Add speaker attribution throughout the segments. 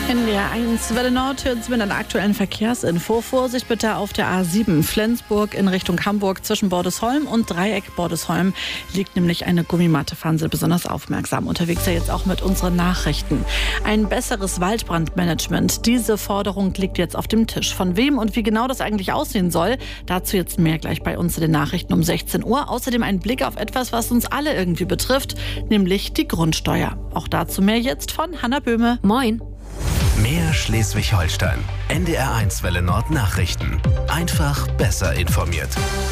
Speaker 1: NDR 1 Welle Nord hören Sie mit einer aktuellen Verkehrsinfo. Vorsicht bitte auf der A7 Flensburg in Richtung Hamburg zwischen Bordesholm und Dreieck Bordesholm liegt nämlich eine Gummimatte. Fahren Sie besonders aufmerksam unterwegs, ja jetzt auch mit unseren Nachrichten. Ein besseres Waldbrandmanagement. Diese Forderung liegt jetzt auf dem Tisch. Von wem und wie genau das eigentlich aussehen soll, dazu jetzt mehr gleich bei uns in den Nachrichten um 16 Uhr. Außerdem ein Blick auf etwas, was uns alle irgendwie betrifft, nämlich die Grundsteuer. Auch dazu mehr jetzt von Hanna Böhme.
Speaker 2: Moin.
Speaker 3: Mehr Schleswig-Holstein. NDR 1 Welle Nord Nachrichten. Einfach besser informiert.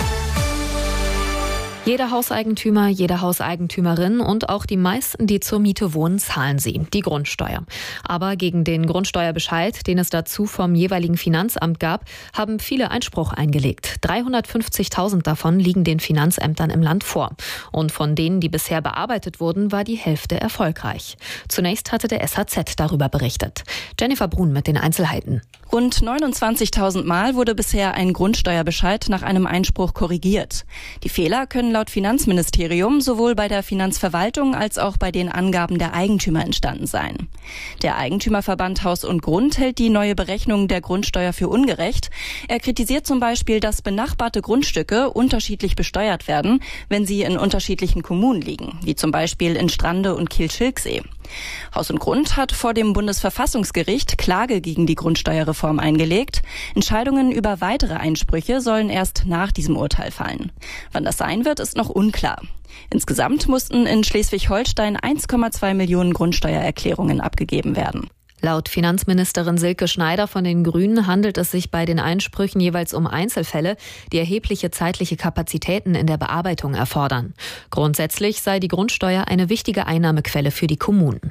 Speaker 2: Jeder Hauseigentümer, jede Hauseigentümerin und auch die meisten, die zur Miete wohnen, zahlen sie, die Grundsteuer. Aber gegen den Grundsteuerbescheid, den es dazu vom jeweiligen Finanzamt gab, haben viele Einspruch eingelegt. 350.000 davon liegen den Finanzämtern im Land vor. Und von denen, die bisher bearbeitet wurden, war die Hälfte erfolgreich. Zunächst hatte der SHZ darüber berichtet. Jennifer Brun mit den Einzelheiten.
Speaker 4: Rund 29.000 Mal wurde bisher ein Grundsteuerbescheid nach einem Einspruch korrigiert. Die Fehler können laut Finanzministerium sowohl bei der Finanzverwaltung als auch bei den Angaben der Eigentümer entstanden sein. Der Eigentümerverband Haus und Grund hält die neue Berechnung der Grundsteuer für ungerecht. Er kritisiert zum Beispiel, dass benachbarte Grundstücke unterschiedlich besteuert werden, wenn sie in unterschiedlichen Kommunen liegen, wie zum Beispiel in Strande und Kiel-Schilksee. Haus und Grund hat vor dem Bundesverfassungsgericht Klage gegen die Grundsteuerreform eingelegt. Entscheidungen über weitere Einsprüche sollen erst nach diesem Urteil fallen. Wann das sein wird, ist noch unklar. Insgesamt mussten in Schleswig-Holstein 1,2 Millionen Grundsteuererklärungen abgegeben werden.
Speaker 2: Laut Finanzministerin Silke Schneider von den Grünen handelt es sich bei den Einsprüchen jeweils um Einzelfälle, die erhebliche zeitliche Kapazitäten in der Bearbeitung erfordern. Grundsätzlich sei die Grundsteuer eine wichtige Einnahmequelle für die Kommunen.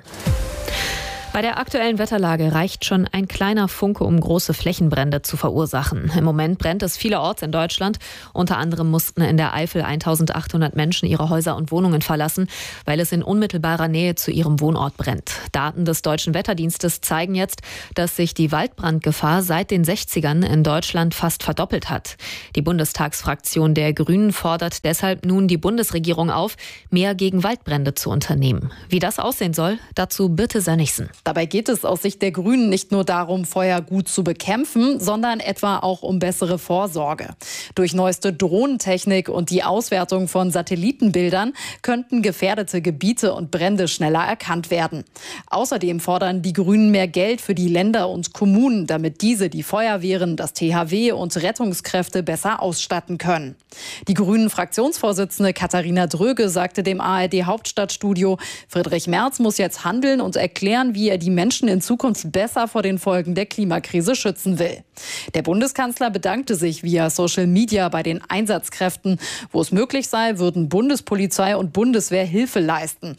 Speaker 2: Bei der aktuellen Wetterlage reicht schon ein kleiner Funke, um große Flächenbrände zu verursachen. Im Moment brennt es vielerorts in Deutschland. Unter anderem mussten in der Eifel 1.800 Menschen ihre Häuser und Wohnungen verlassen, weil es in unmittelbarer Nähe zu ihrem Wohnort brennt. Daten des Deutschen Wetterdienstes zeigen jetzt, dass sich die Waldbrandgefahr seit den 60ern in Deutschland fast verdoppelt hat. Die Bundestagsfraktion der Grünen fordert deshalb nun die Bundesregierung auf, mehr gegen Waldbrände zu unternehmen. Wie das aussehen soll, dazu Birte Sönnigsen.
Speaker 5: Dabei geht es aus Sicht der Grünen nicht nur darum, Feuer gut zu bekämpfen, sondern etwa auch um bessere Vorsorge. Durch neueste Drohnentechnik und die Auswertung von Satellitenbildern könnten gefährdete Gebiete und Brände schneller erkannt werden. Außerdem fordern die Grünen mehr Geld für die Länder und Kommunen, damit diese die Feuerwehren, das THW und Rettungskräfte besser ausstatten können. Die Grünen-Fraktionsvorsitzende Katharina Dröge sagte dem ARD-Hauptstadtstudio, Friedrich Merz muss jetzt handeln und erklären, wie er die Menschen in Zukunft besser vor den Folgen der Klimakrise schützen will. Der Bundeskanzler bedankte sich via Social Media bei den Einsatzkräften. Wo es möglich sei, würden Bundespolizei und Bundeswehr Hilfe leisten.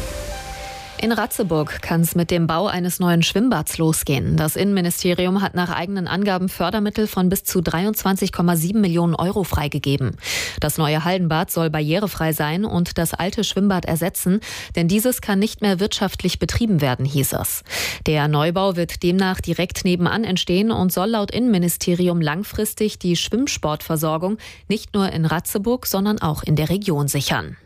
Speaker 2: In Ratzeburg kann es mit dem Bau eines neuen Schwimmbads losgehen. Das Innenministerium hat nach eigenen Angaben Fördermittel von bis zu 23,7 Millionen Euro freigegeben. Das neue Hallenbad soll barrierefrei sein und das alte Schwimmbad ersetzen, denn dieses kann nicht mehr wirtschaftlich betrieben werden, hieß es. Der Neubau wird demnach direkt nebenan entstehen und soll laut Innenministerium langfristig die Schwimmsportversorgung nicht nur in Ratzeburg, sondern auch in der Region sichern.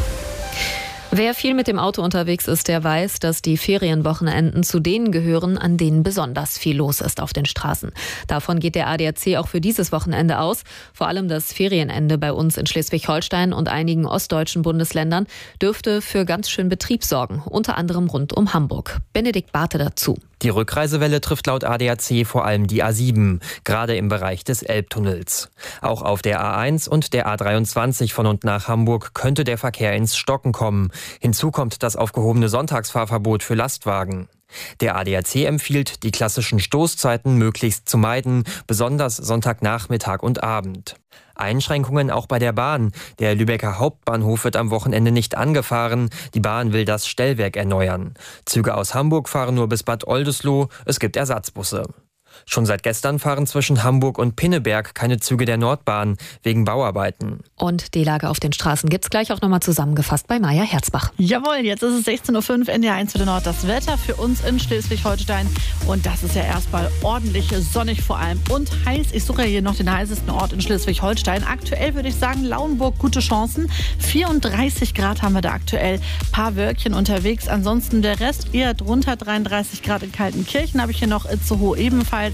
Speaker 2: Wer viel mit dem Auto unterwegs ist, der weiß, dass die Ferienwochenenden zu denen gehören, an denen besonders viel los ist auf den Straßen. Davon geht der ADAC auch für dieses Wochenende aus. Vor allem das Ferienende bei uns in Schleswig-Holstein und einigen ostdeutschen Bundesländern dürfte für ganz schön Betrieb sorgen, unter anderem rund um Hamburg. Benedikt Barthe dazu.
Speaker 6: Die Rückreisewelle trifft laut ADAC vor allem die A7, gerade im Bereich des Elbtunnels. Auch auf der A1 und der A23 von und nach Hamburg könnte der Verkehr ins Stocken kommen. Hinzu kommt das aufgehobene Sonntagsfahrverbot für Lastwagen. Der ADAC empfiehlt, die klassischen Stoßzeiten möglichst zu meiden, besonders Sonntagnachmittag und Abend. Einschränkungen auch bei der Bahn. Der Lübecker Hauptbahnhof wird am Wochenende nicht angefahren. Die Bahn will das Stellwerk erneuern. Züge aus Hamburg fahren nur bis Bad Oldesloe. Es gibt Ersatzbusse. Schon seit gestern fahren zwischen Hamburg und Pinneberg keine Züge der Nordbahn wegen Bauarbeiten.
Speaker 2: Und die Lage auf den Straßen gibt's gleich auch nochmal zusammengefasst bei Maja Herzbach.
Speaker 1: Jawohl, jetzt ist es 16.05 Uhr, NDR 1 Welle Nord. Das Wetter für uns in Schleswig-Holstein. Und das ist ja erstmal ordentlich sonnig vor allem und heiß. Ich suche hier noch den heißesten Ort in Schleswig-Holstein. Aktuell würde ich sagen, Lauenburg, gute Chancen. 34 Grad haben wir da aktuell. Paar Wölkchen unterwegs. Ansonsten der Rest eher drunter. 33 Grad in Kaltenkirchen habe ich hier noch. Itzehoe ebenfalls.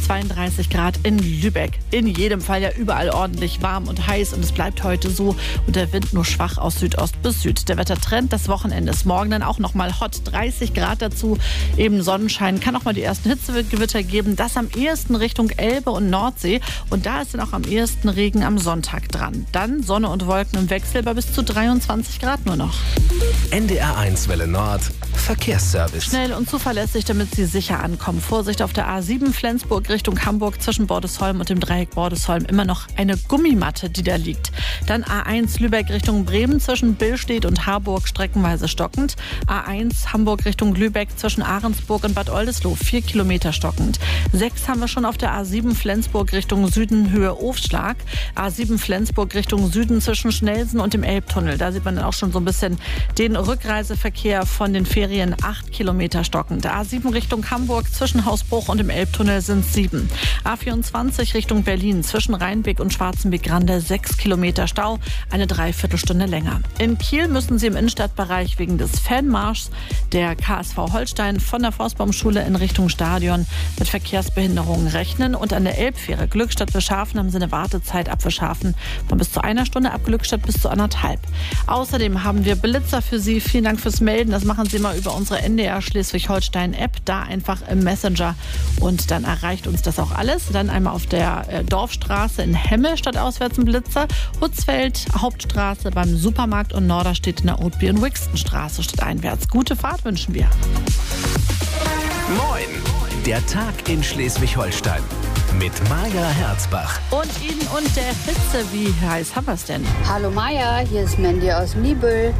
Speaker 1: 32 Grad in Lübeck. In jedem Fall ja überall ordentlich warm und heiß. Und es bleibt heute so. Und der Wind nur schwach aus Südost bis Süd. Der Wettertrend des Wochenendes. Morgen dann auch nochmal hot. 30 Grad dazu. Eben Sonnenschein. Kann auch mal die ersten Hitzegewitter geben. Das am ehesten Richtung Elbe und Nordsee. Und da ist dann auch am ehesten Regen am Sonntag dran. Dann Sonne und Wolken im Wechsel bei bis zu 23 Grad nur noch.
Speaker 3: NDR 1 Welle Nord. Verkehrsservice.
Speaker 1: Schnell und zuverlässig, damit Sie sicher ankommen. Vorsicht auf der A7 Flensburg Richtung Hamburg zwischen Bordesholm und dem Dreieck Bordesholm. Immer noch eine Gummimatte, die da liegt. Dann A1 Lübeck Richtung Bremen zwischen Billstedt und Harburg streckenweise stockend. A1 Hamburg Richtung Lübeck zwischen Ahrensburg und Bad Oldesloe 4 Kilometer stockend. 6 haben wir schon auf der A7 Flensburg Richtung Süden Höhe Ofschlag. A7 Flensburg Richtung Süden zwischen Schnelsen und dem Elbtunnel. Da sieht man dann auch schon so ein bisschen den Rückreiseverkehr von den Ferien 8 Kilometer stockend. A7 Richtung Hamburg zwischen Hausbruch und dem Elbtunnel sind 7. A24 Richtung Berlin zwischen Rheinbeck und Schwarzenbeck-Grande 6 Kilometer Stau, eine Dreiviertelstunde länger. In Kiel müssen Sie im Innenstadtbereich wegen des Fanmarschs der KSV Holstein von der Forstbaumschule in Richtung Stadion mit Verkehrsbehinderungen rechnen. Und an der Elbfähre Glückstadt-Wischhafen haben Sie eine Wartezeit ab Wischhafen von bis zu 1 Stunde, ab Glückstadt bis zu 1,5. Außerdem haben wir Blitzer für Sie. Vielen Dank fürs Melden. Das machen Sie mal über unsere NDR Schleswig-Holstein-App. Da einfach im Messenger und dann erreicht uns das auch alles. Dann einmal auf der Dorfstraße in Hemme statt auswärts ein Blitzer. Hutzfeld, Hauptstraße beim Supermarkt und Norderstedt in der Oatby- und Wixtonstraße statt einwärts. Gute Fahrt wünschen wir.
Speaker 3: Moin! Der Tag in Schleswig-Holstein mit Maja Herzbach.
Speaker 1: Und Ihnen und der Hitze, wie heiß haben wir es denn?
Speaker 7: Hallo Maja, hier ist Mandy aus Nibel.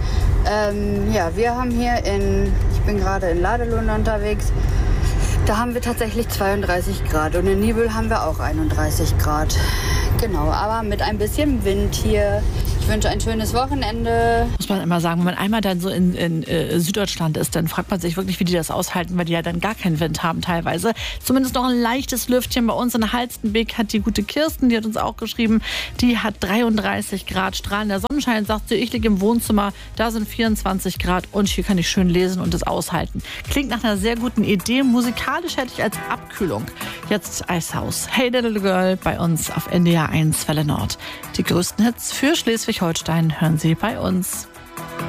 Speaker 7: Wir haben hier ich bin gerade in Ladelund unterwegs. Da haben wir tatsächlich 32 Grad und in Nibel haben wir auch 31 Grad. Genau, aber mit ein bisschen Wind hier. Ich wünsche ein schönes Wochenende.
Speaker 1: Muss man immer sagen, wenn man einmal dann so in Süddeutschland ist, dann fragt man sich wirklich, wie die das aushalten, weil die ja dann gar keinen Wind haben teilweise. Zumindest noch ein leichtes Lüftchen bei uns in Halstenbeek hat die gute Kirsten, die hat uns auch geschrieben, die hat 33 Grad strahlender Sonnenschein, sagt sie, ich liege im Wohnzimmer, da sind 24 Grad und hier kann ich schön lesen und es aushalten. Klingt nach einer sehr guten Idee. Musikalisch hätte ich als Abkühlung jetzt Eishaus. Hey Little Girl bei uns auf NDR 1 Welle Nord. Die größten Hits für Schleswig-Holstein hören Sie bei uns.